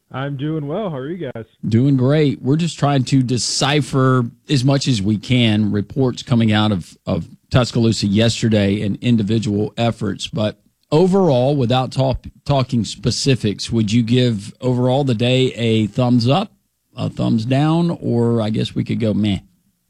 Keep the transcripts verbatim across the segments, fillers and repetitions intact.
I'm doing well. How are you guys? Doing great. We're just trying to decipher as much as we can reports coming out of, of Tuscaloosa yesterday and individual efforts. But overall, without talk, talking specifics, would you give overall the day a thumbs up, a thumbs down, or I guess we could go meh?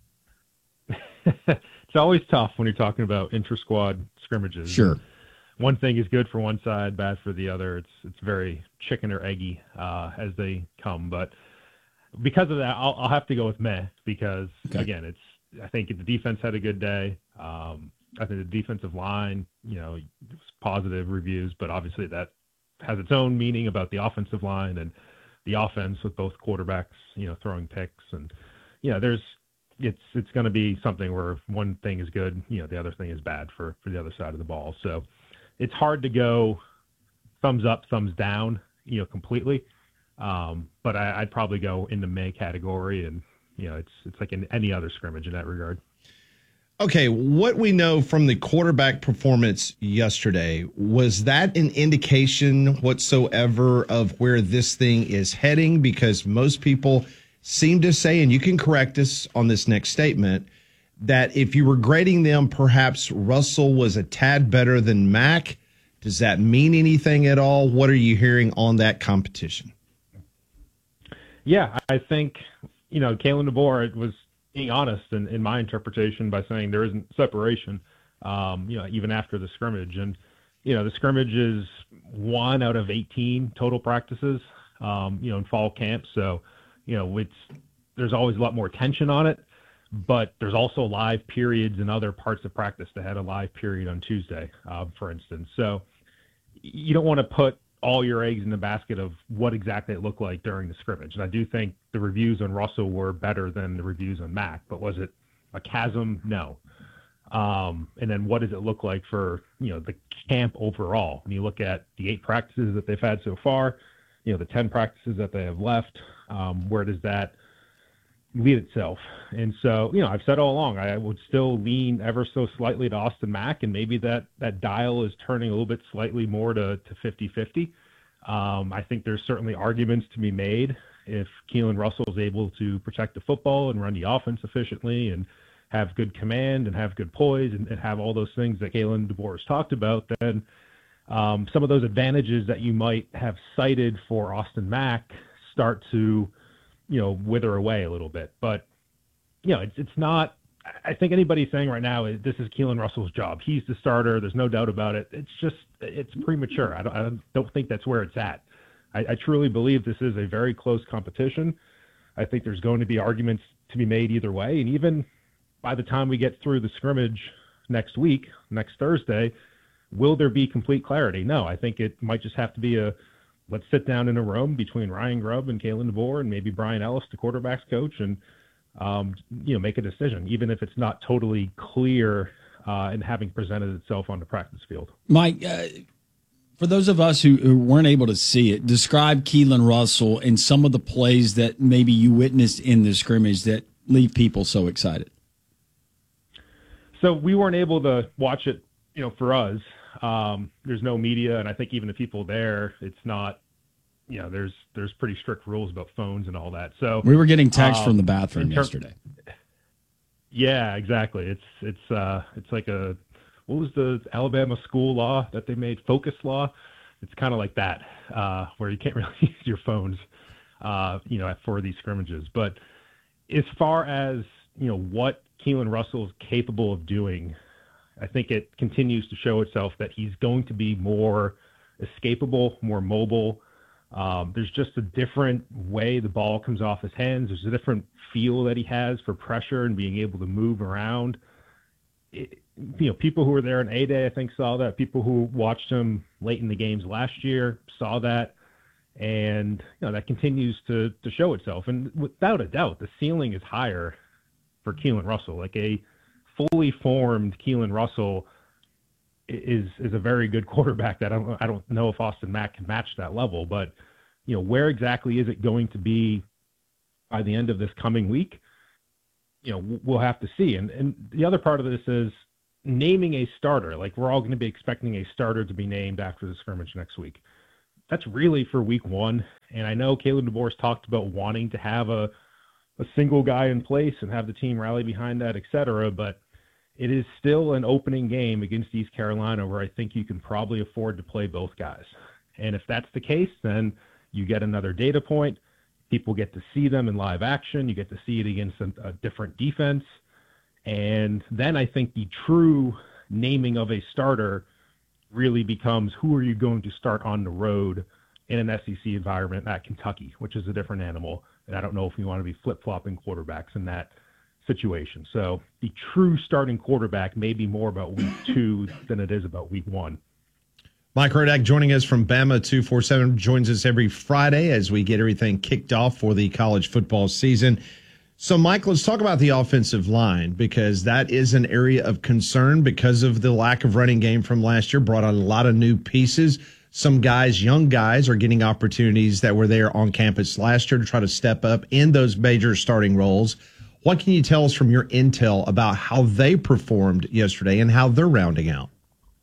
It's always tough when you're talking about intra-squad scrimmages. Sure. One thing is good for one side, bad for the other. It's it's very chicken or eggy uh, as they come. But because of that, I'll, I'll have to go with meh because, okay. again, it's I think the defense had a good day. Um, I think the defensive line, you know, positive reviews, but obviously that has its own meaning about the offensive line and the offense with both quarterbacks, you know, throwing picks. And, you know, there's it's it's going to be something where one thing is good, you know, the other thing is bad for, for the other side of the ball. So it's hard to go thumbs up, thumbs down, you know, completely. Um, but I, I'd probably go in the May category, and you know, it's it's like in any other scrimmage in that regard. Okay, what we know from the quarterback performance yesterday, was that an indication whatsoever of where this thing is heading? Because most people seem to say, and you can correct us on this next statement, that if you were grading them, perhaps Russell was a tad better than Mack. Does that mean anything at all? What are you hearing on that competition? Yeah, I think, you know, Kalen DeBoer was being honest in, in my interpretation by saying there isn't separation, um, you know, even after the scrimmage. And, you know, the scrimmage is one out of eighteen total practices, um, you know, in fall camp. So, you know, it's, there's always a lot more tension on it. But there's also live periods in other parts of practice. They had a live period on Tuesday, uh, for instance. So you don't want to put all your eggs in the basket of what exactly it looked like during the scrimmage. And I do think the reviews on Russell were better than the reviews on Mack. But was it a chasm? No. Um, and then what does it look like for, you know, the camp overall? When you look at the eight practices that they've had so far, you know, the ten practices that they have left, um, where does that lead itself? And so, you know, I've said all along, I would still lean ever so slightly to Austin Mack, and maybe that that dial is turning a little bit slightly more to to fifty-fifty. Um, I think there's certainly arguments to be made if Keelan Russell is able to protect the football and run the offense efficiently and have good command and have good poise and, and have all those things that Kalen DeBoer has talked about, then um, some of those advantages that you might have cited for Austin Mack start to, you know, wither away a little bit. But, you know, it's it's not, I think anybody saying right now, this is Keelan Russell's job. He's the starter. There's no doubt about it. It's just, it's premature. I don't, I don't think that's where it's at. I, I truly believe this is a very close competition. I think there's going to be arguments to be made either way. And even by the time we get through the scrimmage next week, next Thursday, will there be complete clarity? No, I think it might just have to be a, let's sit down in a room between Ryan Grubb and Kalen DeBoer and maybe Brian Ellis, the quarterback's coach, and, um, you know, make a decision, even if it's not totally clear uh, and having presented itself on the practice field. Mike, uh, for those of us who, who weren't able to see it, describe Keelan Russell and some of the plays that maybe you witnessed in the scrimmage that leave people so excited. So we weren't able to watch it, you know, for us. Um, there's no media, and I think even the people there, it's not, you know, there's there's pretty strict rules about phones and all that. So we were getting texts um, from the bathroom ter- yesterday. Yeah, exactly. It's it's uh it's like a, what was the Alabama school law that they made, focus law? It's kind of like that, uh, where you can't really use your phones, uh, you know, for these scrimmages. But as far as, you know, what Keelan Russell is capable of doing, I think it continues to show itself that he's going to be more escapable, more mobile. Um, there's just a different way the ball comes off his hands. There's a different feel that he has for pressure and being able to move around. It, you know, people who were there in A-Day, I think, saw that. People who watched him late in the games last year saw that. And, you know, that continues to, to show itself. And without a doubt, the ceiling is higher for Keelan Russell. Like a fully formed Keelan Russell is is a very good quarterback that I don't, I don't know if Austin Mack can match that level, but, you know, where exactly is it going to be by the end of this coming week? You know, we'll have to see. And and the other part of this is naming a starter. Like, we're all going to be expecting a starter to be named after the scrimmage next week. that's really for week one. And I know Kalen DeBoer's talked about wanting to have a, a single guy in place and have the team rally behind that, et cetera. But it is still an opening game against East Carolina where I think you can probably afford to play both guys. And if that's the case, then you get another data point. People get to see them in live action. You get to see it against a, a different defense. And then I think the true naming of a starter really becomes who are you going to start on the road in an S E C environment at Kentucky, which is a different animal. And I don't know if you want to be flip-flopping quarterbacks in that situation. So the true starting quarterback may be more about week two than it is about week one. Mike Rodak joining us from Bama two forty-seven, joins us every Friday as we get everything kicked off for the college football season. So, Mike, let's talk about the offensive line, because that is an area of concern because of the lack of running game from last year. Brought on a lot of new pieces. Some guys, young guys, are getting opportunities that were there on campus last year to try to step up in those major starting roles. What can you tell us from your intel about how they performed yesterday and how they're rounding out?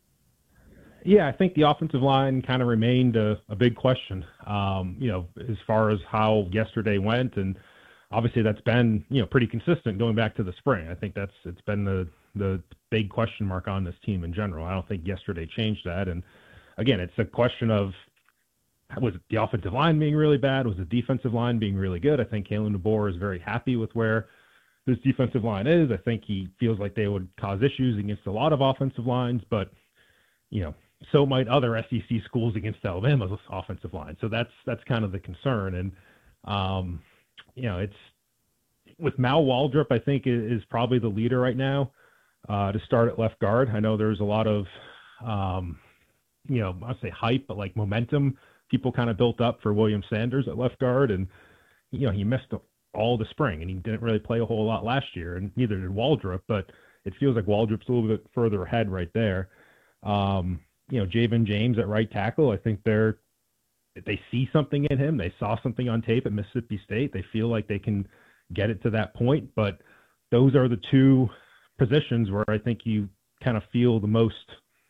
Yeah, I think the offensive line kind of remained a, a big question, um, you know, as far as how yesterday went. And obviously that's been, you know, pretty consistent going back to the spring. I think that's, it's been the, the big question mark on this team in general. I don't think yesterday changed that. And again, it's a question of, was it the offensive line being really bad? Was the defensive line being really good? I think Kalen DeBoer is very happy with where this defensive line is. I think he feels like they would cause issues against a lot of offensive lines, but, you know, so might other S E C schools against Alabama's offensive line. So that's that's kind of the concern. And, um, you know, it's with Mal Waldrop, I think, is, is probably the leader right now uh, to start at left guard. I know there's a lot of, um, you know, I'd say hype, but like momentum people kind of built up for William Sanders at left guard. And, you know, he missed all the spring and he didn't really play a whole lot last year, and neither did Waldrop, but it feels like Waldrop's a little bit further ahead right there. Um, you know, Javen James at right tackle, I think they're, they see something in him. They saw something on tape at Mississippi State. They feel like they can get it to that point, but those are the two positions where I think you kind of feel the most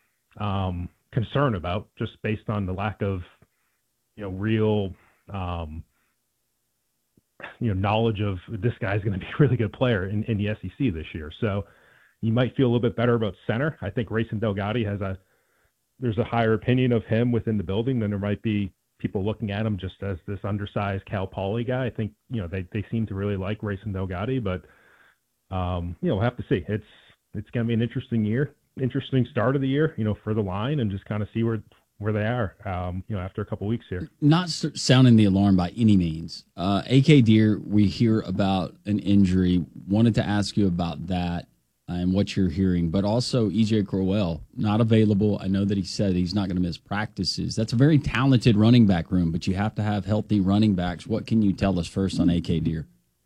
um, concern about, just based on the lack of, you know, real, um, you know, knowledge of this guy's going to be a really good player in, in the S E C this year. So you might feel a little bit better about center. I think Rayson Delgado has a, there's a higher opinion of him within the building than there might be people looking at him just as this undersized Cal Poly guy. I think, you know, they, they seem to really like Rayson Delgado, but, um, you know, we'll have to see. It's, it's going to be an interesting year, interesting start of the year, you know, for the line, and just kind of see where, where they are, um, you know, after a couple weeks here. Not sounding the alarm by any means. Uh, A K Deer, we hear about an injury. Wanted to ask you about that and what you're hearing, but also E J Crowell, not available. I know that he said he's not going to miss practices. That's a very talented running back room, but you have to have healthy running backs. What can you tell us first on A K Deer?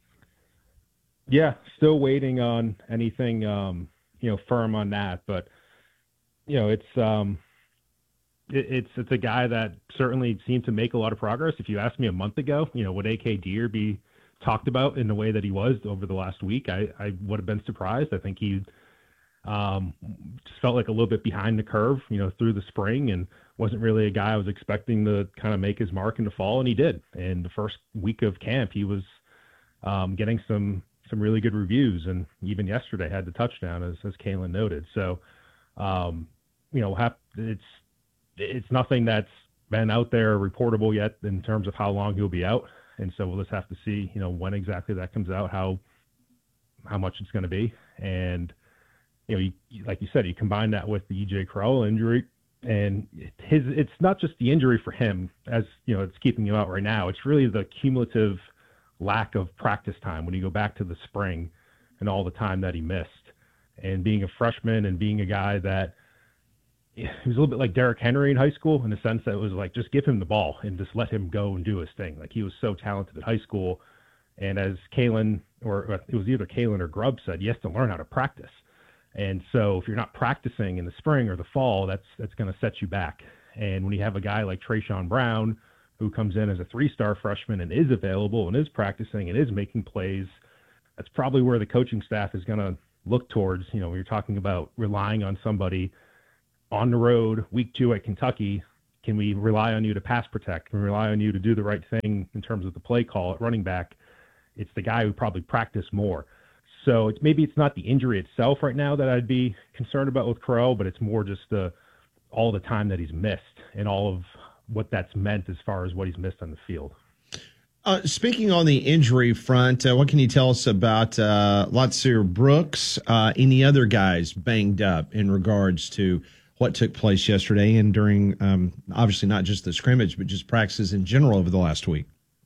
Yeah, still waiting on anything, um, you know, firm on that, but, you know, it's, um, it, it's, it's a guy that certainly seemed to make a lot of progress. If you asked me a month ago, you know, would A K Deer be talked about in the way that he was over the last week, I, I would have been surprised. I think he um, just felt like a little bit behind the curve, you know, through the spring, and wasn't really a guy I was expecting to kind of make his mark in the fall, and he did. And the first week of camp, he was um, getting some some really good reviews, and even yesterday had the touchdown, as as Kalen noted. So, um, you know, have, it's it's nothing that's been out there reportable yet in terms of how long he'll be out. And so we'll just have to see, you know, when exactly that comes out, how how much it's going to be. And, you know, you, like you said, you combine that with the E J Crowell injury, and his it's not just the injury for him, as, you know, it's keeping him out right now. It's really the cumulative lack of practice time when you go back to the spring and all the time that he missed. And being a freshman and being a guy that, he was a little bit like Derrick Henry in high school, in the sense that it was like, just give him the ball and just let him go and do his thing. Like, he was so talented at high school. And as Kalen, or it was either Kalen or Grubb said, he has to learn how to practice. And so if you're not practicing in the spring or the fall, that's, that's going to set you back. And when you have a guy like Trayshawn Brown, who comes in as a three-star freshman and is available and is practicing and is making plays, that's probably where the coaching staff is going to look towards. You know, when you're talking about relying on somebody on the road, week two at Kentucky, Can we rely on you to pass protect? Can we rely on you to do the right thing in terms of the play call at running back? It's the guy who probably practiced more. So it's, maybe it's not the injury itself right now that I'd be concerned about with Crowell, but it's more just the all the time that he's missed and all of what that's meant as far as what he's missed on the field. Uh, speaking on the injury front, uh, what can you tell us about uh, Latsir Brooks? Uh, any other guys banged up in regards to what took place yesterday and during, um, obviously not just the scrimmage, but just practices in general over the last week?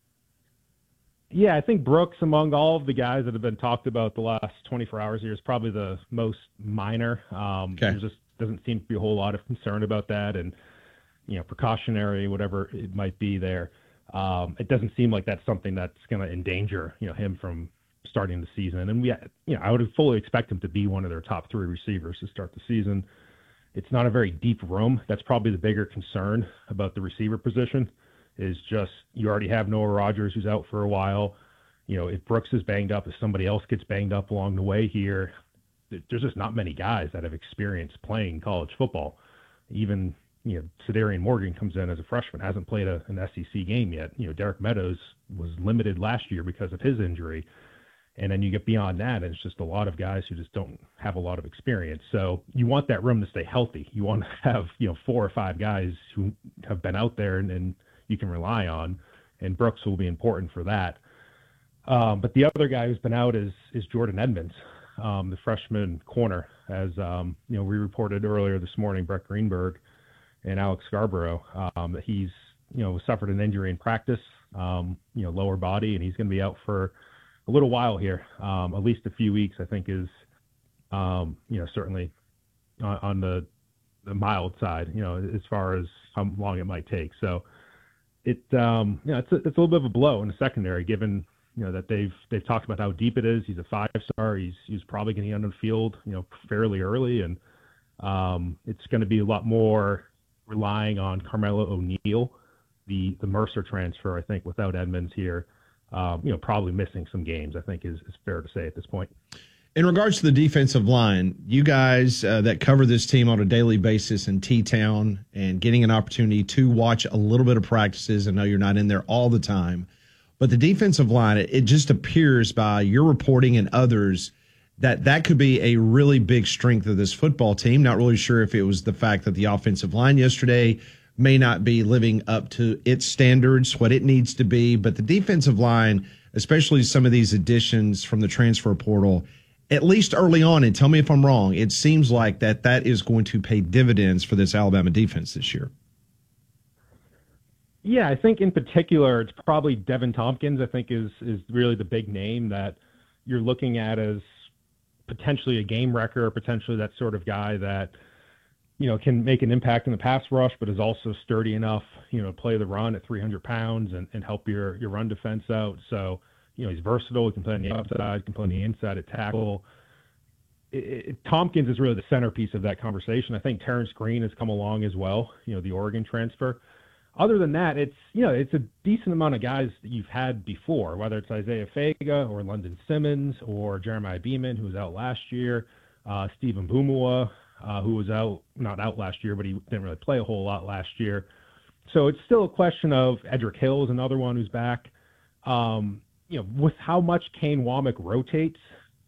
Yeah, I think Brooks, among all of the guys that have been talked about the last twenty-four hours here, is probably the most minor. Um, okay. There just doesn't seem to be a whole lot of concern about that, and you know, precautionary, whatever it might be there. Um, it doesn't seem like that's something that's going to endanger, you know, him from starting the season. And we, you know, I would fully expect him to be one of their top three receivers to start the season. It's not a very deep room. That's probably the bigger concern about the receiver position. Is just you already have Noah Rogers who's out for a while. You know, if Brooks is banged up, if somebody else gets banged up along the way here, there's just not many guys that have experience playing college football. Even, you know, Sedarian Morgan comes in as a freshman, hasn't played a, an S E C game yet. You know, Derek Meadows was limited last year because of his injury. And then you get beyond that, and it's just a lot of guys who just don't have a lot of experience. So you want that room to stay healthy. You want to have, you know, four or five guys who have been out there and, and you can rely on, and Brooks will be important for that. Um, but the other guy who's been out is is Jordan Edmonds, um, the freshman corner. As um, you know, we reported earlier this morning, Brett Greenberg and Alex Scarborough, um, that he's you know suffered an injury in practice, um, you know, lower body, and he's going to be out for a little while here, um, at least a few weeks. I think is um, you know certainly on, on the the mild side, you know, as far as how long it might take. So. It um you know it's a, it's a little bit of a blow in the secondary, given you know that they've they've talked about how deep it is. He's a five star. He's he's probably going to get on the field you know fairly early, and um it's going to be a lot more relying on Carmelo O'Neal, the the Mercer transfer. I think without Edmonds here, um, you know probably missing some games. I think is is fair to say at this point. In regards to the defensive line, you guys uh, that cover this team on a daily basis in T-Town and getting an opportunity to watch a little bit of practices. I know you're not in there all the time, but the defensive line, it, it just appears by your reporting and others that that could be a really big strength of this football team. Not really sure if it was the fact that the offensive line yesterday may not be living up to its standards, what it needs to be, but the defensive line, especially some of these additions from the transfer portal, at least early on, and tell me if I'm wrong, it seems like that that is going to pay dividends for this Alabama defense this year. Yeah, I think in particular, it's probably Devin Tompkins, I think is is really the big name that you're looking at as potentially a game wrecker, potentially that sort of guy that, you know, can make an impact in the pass rush, but is also sturdy enough, you know, to play the run at three hundred pounds and, and help your, your run defense out. So, you know, he's versatile. He can play on the outside, can play on the inside at tackle. It, it, Tompkins is really the centerpiece of that conversation. I think Terrence Green has come along as well, you know, the Oregon transfer. Other than that, it's, you know, it's a decent amount of guys that you've had before, whether it's Isaiah Fega or London Simmons or Jeremiah Beeman, who was out last year, uh, Stephen Bumua, uh, who was out, not out last year, but he didn't really play a whole lot last year. So it's still a question of Edric Hill is another one who's back. Um, you know, with how much Kane Womack rotates,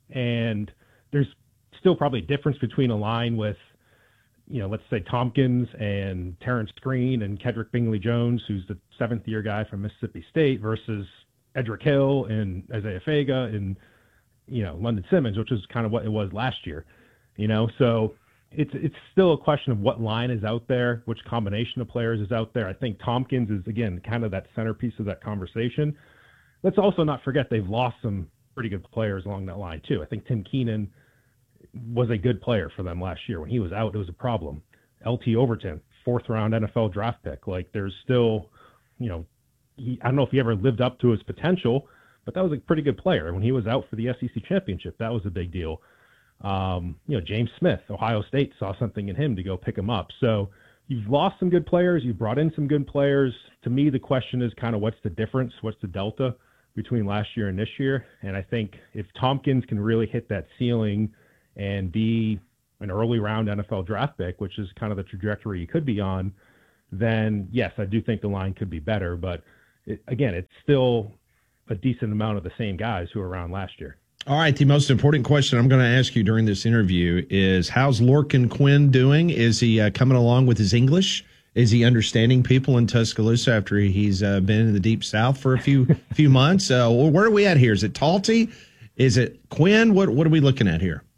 and there's still probably a difference between a line with, you know, let's say Tompkins and Terrence Green and Kedrick Bingley Jones, who's the seventh year guy from Mississippi State, versus Edric Hill and Isaiah Fega and, you know, London Simmons, which is kind of what it was last year, you know, so it's, it's still a question of what line is out there, which combination of players is out there. I think Tompkins is, again, kind of that centerpiece of that conversation. Let's also not forget they've lost some pretty good players along that line, too. I think Tim Keenan was a good player for them last year. When he was out, it was a problem. L T Overton, fourth-round N F L draft pick. Like, there's still, you know, he, I don't know if he ever lived up to his potential, but that was a pretty good player. When he was out for the S E C championship, that was a big deal. Um, you know, James Smith, Ohio State saw something in him to go pick him up. So you've lost some good players. You've brought in some good players. To me, the question is kind of what's the difference? What's the delta between last year and this year? And I think if Tompkins can really hit that ceiling and be an early round N F L draft pick, which is kind of the trajectory he could be on, then yes, I do think the line could be better. But it, again, it's still a decent amount of the same guys who were around last year. All right. The most important question I'm going to ask you during this interview is, how's Lorcan Quinn doing? Is he uh, coming along with his English? Is he understanding people in Tuscaloosa after he's uh, been in the Deep South for a few few months? Uh, well, where are we at here? Is it Talty? Is it Quinn? What what are we looking at here?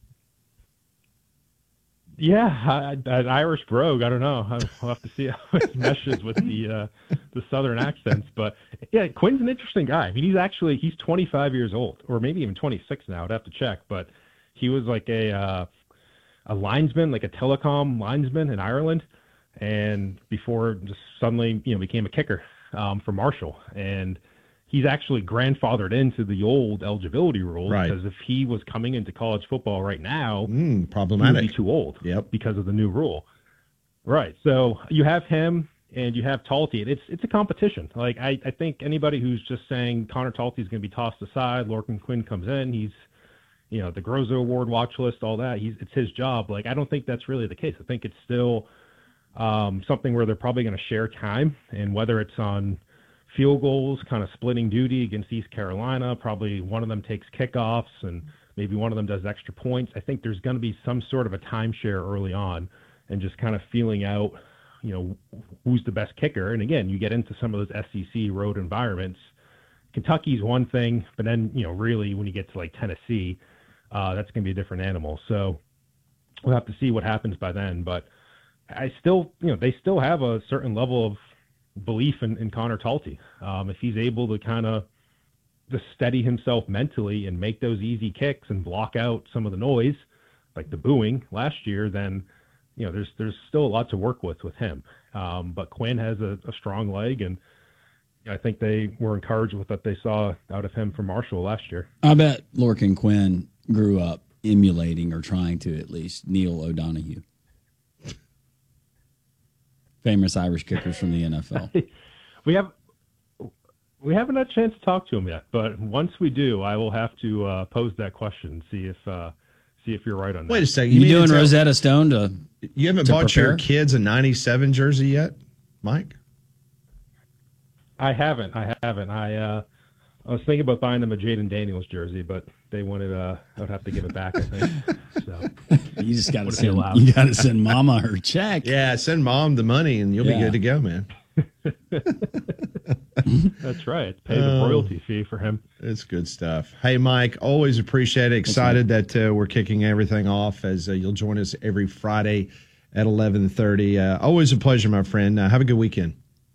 Yeah, I, I, Irish brogue. I don't know. I'll have to see how it meshes with the uh, the southern accents. But yeah, Quinn's an interesting guy. I mean, he's actually he's twenty-five years old, or maybe even twenty-six now. I'd have to check. But he was like a uh, a linesman, like a telecom linesman in Ireland, and before just suddenly you know became a kicker um, for Marshall. And he's actually grandfathered into the old eligibility rules, right, because if he was coming into college football right now, mm, problematic. He would be too old. Yep. Because of the new rule. Right. So you have him and you have Talty. It's it's a competition. Like I, I think anybody who's just saying Connor Talty is going to be tossed aside, Lorcan Quinn comes in, he's you know the Grozo Award watch list, all that. He's it's his job. Like I don't think that's really the case. I think it's still um, something where they're probably going to share time, and whether it's on field goals, kind of splitting duty against East Carolina. Probably one of them takes kickoffs and maybe one of them does extra points. I think there's going to be some sort of a timeshare early on and just kind of feeling out, you know, who's the best kicker. And again, you get into some of those S E C road environments. Kentucky's one thing, but then, you know, really when you get to like Tennessee, uh, that's going to be a different animal. So we'll have to see what happens by then. But I still, you know, they still have a certain level of belief in, in Connor Talty. Um, if he's able to kind of just steady himself mentally and make those easy kicks and block out some of the noise, like the booing last year, then you know there's there's still a lot to work with with him. Um, but Quinn has a, a strong leg, and I think they were encouraged with what they saw out of him from Marshall last year. I bet Lorcan Quinn grew up emulating, or trying to at least, Neil O'Donoghue. Famous Irish kickers from the N F L. we have we haven't had a chance to talk to him yet, but once we do, I will have to uh, pose that question, see if uh, see if you're right on that. Wait a second, you, you doing tell, Rosetta Stone to? You haven't to bought prepare? your kids a ninety-seven jersey yet, Mike? I haven't. I haven't. I uh, I was thinking about buying them a Jaden Daniels jersey, but they wanted. Uh, I would have to give it back, I think. So You just got to Would it be send. allowed? You got to send Mama her check. Yeah, send mom the money and you'll Yeah. be good to go, man. that's right. Pay the Oh. royalty fee for him. It's good stuff. Hey, Mike, always appreciate it. Excited that uh, we're kicking everything off as uh, you'll join us every Friday at eleven thirty. Uh, always a pleasure, my friend. Uh, have a good weekend.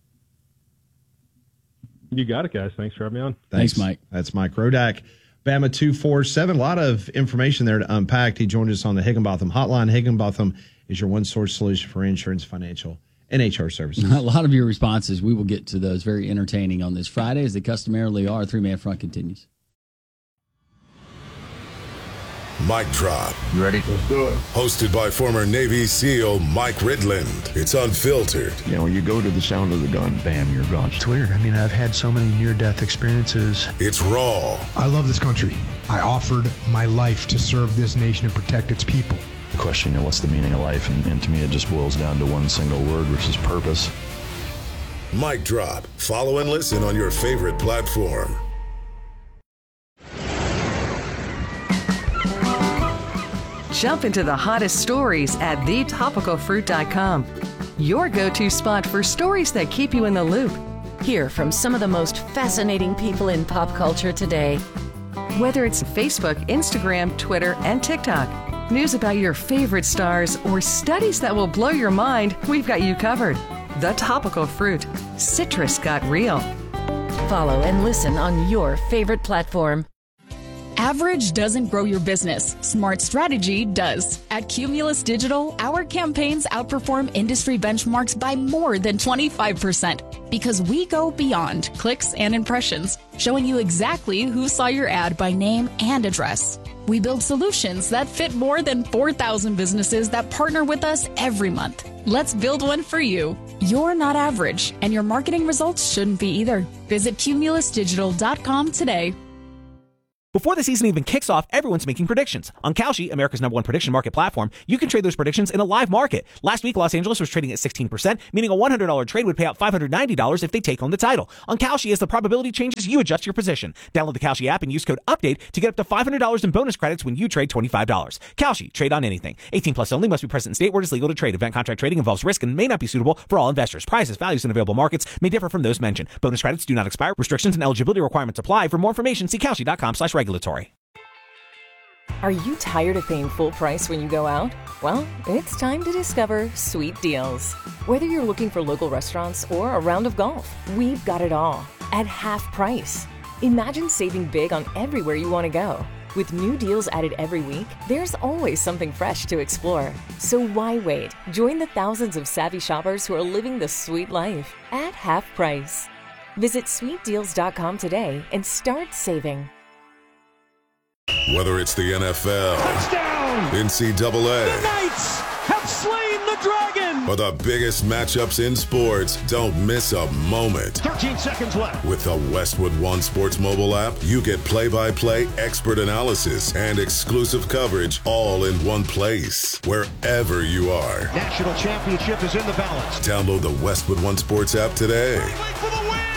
You got it, guys. Thanks for having me on. Thanks, Mike. That's Mike Rodak. Bama two forty-seven. A lot of information there to unpack. He joined us on the Higginbotham Hotline. Higginbotham is your one-source solution for insurance, financial, and H R services. A lot of your responses, we will get to those. Very entertaining on this Friday, as they customarily are. Three-man front continues. Mic Drop. You ready? Let's do it. Hosted by former Navy SEAL Mike Ridland. It's unfiltered. You know, you go to the sound of the gun, bam, you're gone. It's weird. I mean, I've had so many near-death experiences. It's raw. I love this country. I offered my life to serve this nation and protect its people. The question, you know, what's the meaning of life? And, and to me, it just boils down to one single word, which is purpose. Mic Drop. Follow and listen on your favorite platform. Jump into the hottest stories at the topical fruit dot com. Your go-to spot for stories that keep you in the loop. Hear from some of the most fascinating people in pop culture today. Whether it's Facebook, Instagram, Twitter, and TikTok, news about your favorite stars, or studies that will blow your mind, we've got you covered. The Topical Fruit. Citrus got real. Follow and listen on your favorite platform. Average doesn't grow your business. Smart strategy does. At Cumulus Digital, our campaigns outperform industry benchmarks by more than twenty-five percent because we go beyond clicks and impressions, showing you exactly who saw your ad by name and address. We build solutions that fit more than four thousand businesses that partner with us every month. Let's build one for you. You're not average, and your marketing results shouldn't be either. Visit cumulus digital dot com today. Before the season even kicks off, everyone's making predictions. On Kalshi, America's number one prediction market platform, you can trade those predictions in a live market. Last week, Los Angeles was trading at sixteen percent, meaning a one hundred dollars trade would pay out five hundred ninety dollars if they take home the title. On Kalshi, as the probability changes, you adjust your position. Download the Kalshi app and use code UPDATE to get up to five hundred dollars in bonus credits when you trade twenty-five dollars. Kalshi, trade on anything. eighteen plus only, must be present in state where it is legal to trade. Event contract trading involves risk and may not be suitable for all investors. Prices, values, and available markets may differ from those mentioned. Bonus credits do not expire. Restrictions and eligibility requirements apply. For more information, see Kalshi.com slash regulatory. Are you tired of paying full price when you go out? Well, it's time to discover Sweet Deals. Whether you're looking for local restaurants or a round of golf, we've got it all at half price. Imagine saving big on everywhere you want to go. With new deals added every week, there's always something fresh to explore. So why wait? Join the thousands of savvy shoppers who are living the sweet life at half price. Visit sweet deals dot com today and start saving. Whether it's the N F L, touchdown, N C double A, the Knights have slain the dragon, or the biggest matchups in sports, don't miss a moment. thirteen seconds left. With the Westwood One Sports mobile app, you get play-by-play, expert analysis, and exclusive coverage all in one place, wherever you are. National championship is in the balance. Download the Westwood One Sports app today. For the win.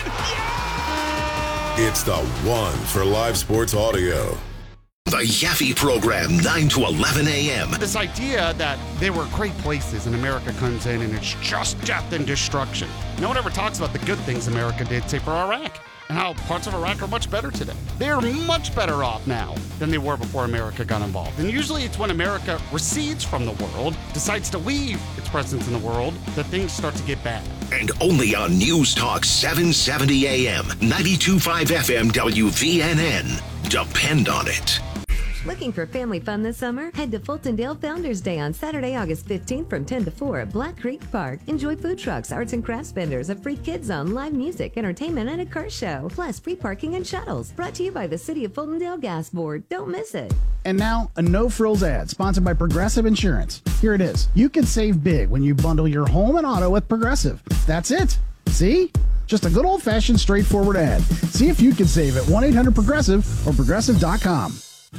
Yeah! It's the one for live sports audio. The Yaffe Program, nine to eleven a.m. This idea that there were great places and America comes in and it's just death and destruction. No one ever talks about the good things America did, say, for Iraq, and how parts of Iraq are much better today. They're much better off now than they were before America got involved. And usually it's when America recedes from the world, decides to leave its presence in the world, that things start to get bad. And only on News Talk seven seventy a.m., ninety-two point five F M W V N N. Depend on it. Looking for family fun this summer? Head to Fultondale Founders Day on Saturday, August fifteenth from ten to four at Black Creek Park. Enjoy food trucks, arts and crafts vendors, a free kids zone, live music, entertainment, and a car show. Plus free parking and shuttles. Brought to you by the City of Fultondale Gas Board. Don't miss it. And now, a no-frills ad sponsored by Progressive Insurance. Here it is. You can save big when you bundle your home and auto with Progressive. That's it. See? Just a good old-fashioned straightforward ad. See if you can save at one eight hundred progressive or progressive dot com.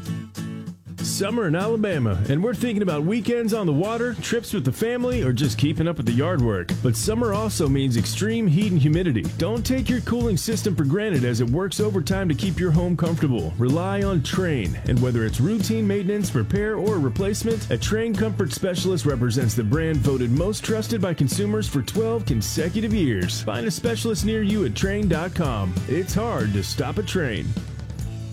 Summer in Alabama, and we're thinking about weekends on the water, trips with the family, or just keeping up with the yard work. But summer also means extreme heat and humidity. Don't take your cooling system for granted as it works overtime to keep your home comfortable. Rely on Trane, and whether it's routine maintenance, repair, or replacement, a Trane Comfort Specialist represents the brand voted most trusted by consumers for twelve consecutive years. Find a specialist near you at Trane dot com. It's hard to stop a Trane.